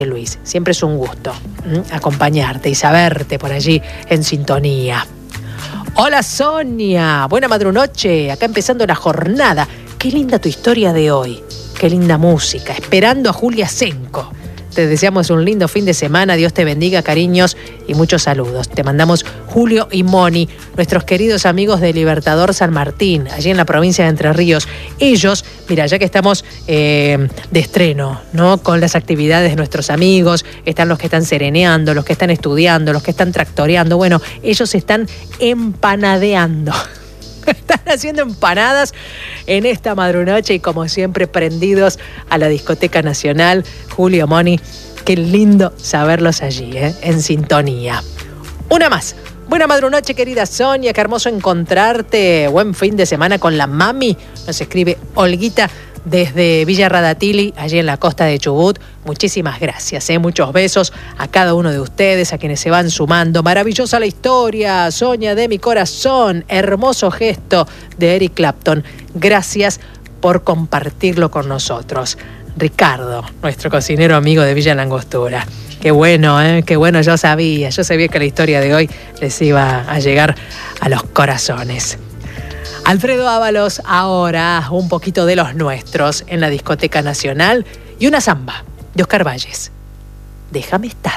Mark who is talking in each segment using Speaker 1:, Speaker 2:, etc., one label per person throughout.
Speaker 1: Luis, siempre es un gusto acompañarte y saberte por allí en sintonía. Hola Sonia, buena madrunoche, acá empezando la jornada. Qué linda tu historia de hoy, qué linda música, esperando a Julia Senco. Te deseamos un lindo fin de semana, Dios te bendiga, cariños y muchos saludos. Te mandamos Julio y Moni, nuestros queridos amigos de Libertador San Martín, allí en la provincia de Entre Ríos. Ellos, mira, ya que estamos de estreno, ¿no? Con las actividades de nuestros amigos, están los que están sereneando, los que están estudiando, los que están tractoreando. Bueno, ellos están empanadeando. Están haciendo empanadas en esta madrunoche y como siempre prendidos a la Discoteca Nacional. Julio, Moni, qué lindo saberlos allí, en sintonía. Una más. Buena madrunoche, querida Sonia, qué hermoso encontrarte. Buen fin de semana con la mami. Nos escribe Olguita desde Villa Radatili, allí en la costa de Chubut. Muchísimas gracias, muchos besos a cada uno de ustedes, a quienes se van sumando. Maravillosa la historia, Sonia, de mi corazón. Hermoso gesto de Eric Clapton. Gracias por compartirlo con nosotros. Ricardo, nuestro cocinero amigo de Villa Langostura. Qué bueno, qué bueno, yo sabía que la historia de hoy les iba a llegar a los corazones. Alfredo Ábalos, ahora un poquito de los nuestros en la Discoteca Nacional y una samba de Oscar Valles. Déjame estar.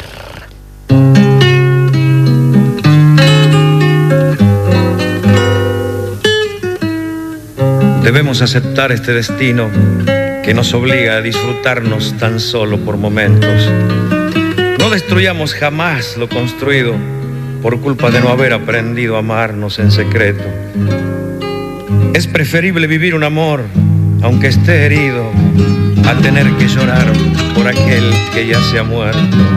Speaker 2: Debemos aceptar este destino que nos obliga a disfrutarnos tan solo por momentos. No destruyamos jamás lo construido por culpa de no haber aprendido a amarnos en secreto. Es preferible vivir un amor, aunque esté herido, a tener que llorar por aquel que ya se ha muerto.